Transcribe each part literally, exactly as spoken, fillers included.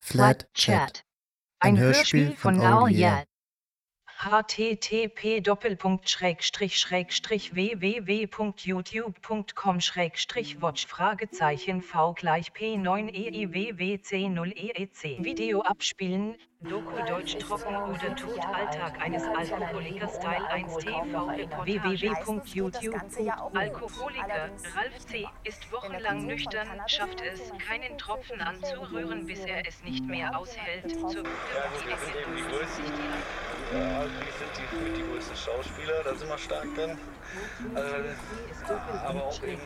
Flat Chat. Ein Hörspiel von Aulier. http doppelpunkt schrägstrich schrägstrich www.youtube.com schrägstrich watch Fragezeichen v gleich p neun e i w w c null e e c Video abspielen, Doku Deutsch trocken oder Tod Alltag eines Alkoholikers Teil eins T V Report www.youtube.alkoholiker Ralf C. ist wochenlang nüchtern, schafft es, keinen Tropfen anzurühren, bis er es nicht mehr aushält. Zur Ja, die sind die, für die größten Schauspieler, da sind wir stark drin. Äh, aber auch eben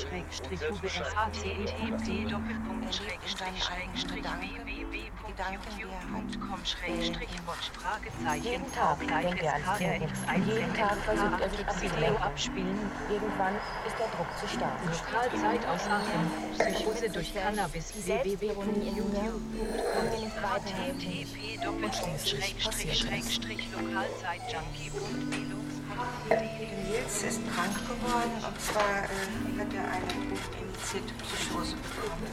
www.youtube.com schrägstrich watch Fragezeichen Jeden Tag denkt er an Phoenix. Jeden Tag versucht er sich Video abspielen. Irgendwann ist der Druck zu stark. Lokalzeit aus Aachen. Psychose durch Cannabis. www.youtube.com http doppelpunkt schrägstrich schrägstrich lokalzeitjunkie.velux. Nils ist krank geworden, und zwar äh, hat er eine hochinitiierte Psychose bekommen.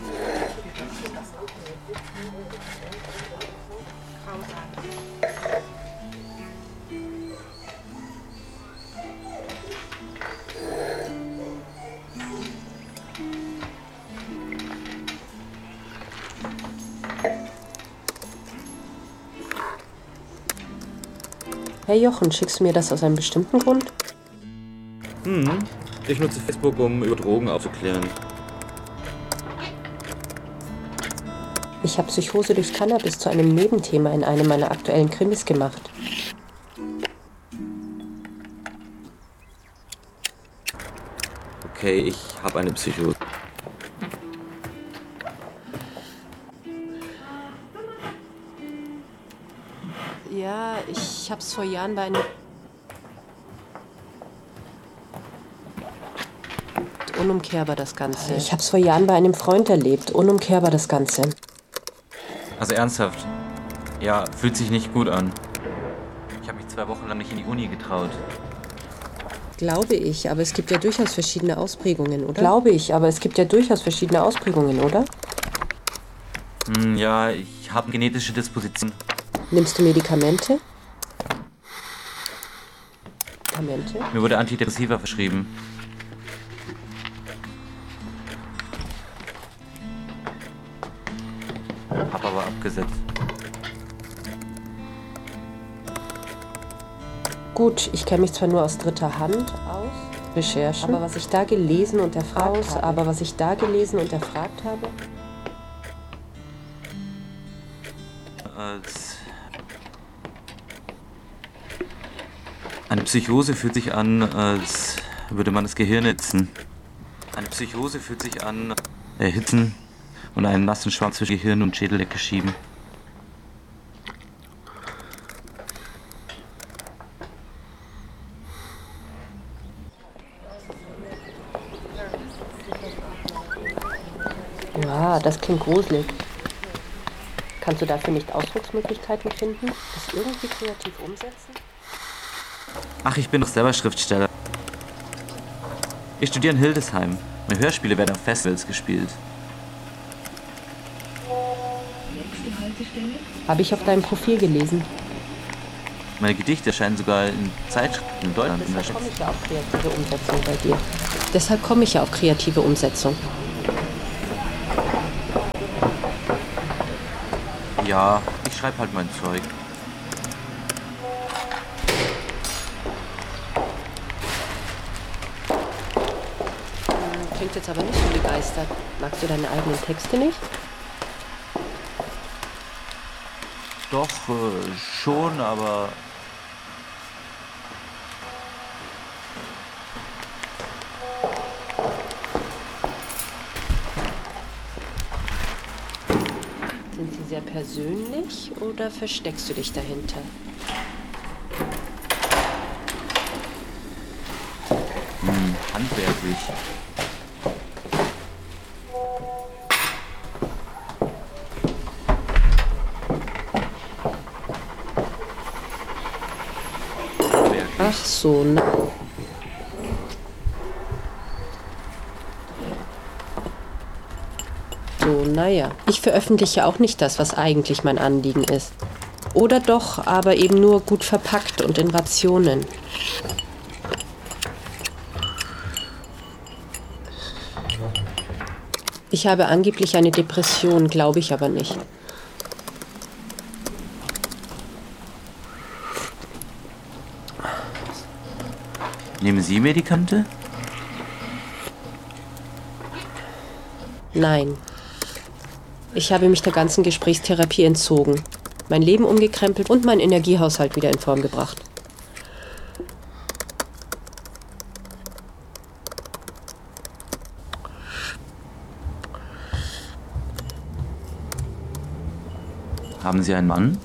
Grausam. Hey Jochen, schickst du mir das aus einem bestimmten Grund? Hm, ich nutze Facebook, um über Drogen aufzuklären. Ich habe Psychose durch Cannabis zu einem Nebenthema in einem meiner aktuellen Krimis gemacht. Okay, ich habe eine Psychose. Ja, ich hab's vor Jahren bei einem... Unumkehrbar das Ganze. Ich hab's vor Jahren bei einem Freund erlebt. Unumkehrbar das Ganze. Also ernsthaft. Ja, fühlt sich nicht gut an. Ich habe mich zwei Wochen lang nicht in die Uni getraut. Glaube ich, aber es gibt ja durchaus verschiedene Ausprägungen, oder? Glaube ich, aber es gibt ja durchaus verschiedene Ausprägungen, oder? Hm, ja, ich habe genetische Disposition. Nimmst du Medikamente? Medikamente? Mir wurde Antidepressiva verschrieben. Hab aber abgesetzt. Gut, ich kenne mich zwar nur aus dritter Hand aus, Recherchen, aber was ich da gelesen und erfragt aus, habe. Aber was ich da gelesen und erfragt habe... Als Eine Psychose fühlt sich an, als würde man das Gehirn erhitzen. Eine Psychose fühlt sich an, erhitzen und einen nassen Schwamm zwischen Gehirn und Schädeldecke schieben. Ja, das klingt gruselig. Kannst du dafür nicht Ausdrucksmöglichkeiten finden? Das irgendwie kreativ umsetzen? Ach, ich bin doch selber Schriftsteller. Ich studiere in Hildesheim. Meine Hörspiele werden auf Festivals gespielt. Habe ich auf deinem Profil gelesen. Meine Gedichte erscheinen sogar in Zeitschriften in Deutschland. Deshalb komme ich ja auf kreative Umsetzung bei dir. Deshalb komme ich ja auf kreative Umsetzung. Ja, ich schreibe halt mein Zeug. Klingt jetzt aber nicht so begeistert. Magst du deine eigenen Texte nicht? Doch, äh, schon, aber... Sind sie sehr persönlich oder versteckst du dich dahinter? Hm, handwerklich. Ach so, na. So, na ja, ich veröffentliche auch nicht das, was eigentlich mein Anliegen ist. Oder doch, aber eben nur gut verpackt und in Rationen. Ich habe angeblich eine Depression, glaube ich aber nicht. Nehmen Sie Medikamente? Nein. Ich habe mich der ganzen Gesprächstherapie entzogen, mein Leben umgekrempelt und meinen Energiehaushalt wieder in Form gebracht. Haben Sie einen Mann?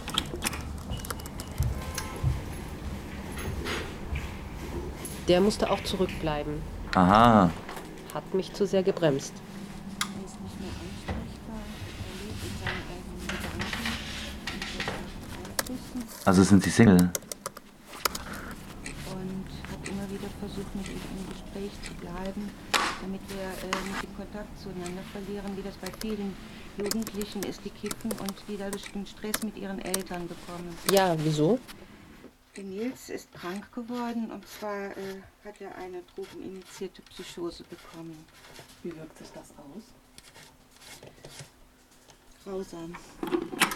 Der musste auch zurückbleiben. Aha. Hat mich zu sehr gebremst. Er ist nicht mehr ansprechbar. Er lebt in seinen eigenen Gedanken. Und wird auch Also sind Sie Single? und hat immer wieder versucht, mit ihm im Gespräch zu bleiben, damit wir äh, nicht den Kontakt zueinander verlieren, wie das bei vielen Jugendlichen ist, die kiffen und die dadurch den Stress mit ihren Eltern bekommen. Ja, wieso? Der Nils ist krank geworden und zwar äh, hat er eine drogeninitiierte Psychose bekommen. Wie wirkt sich das aus? Grausam.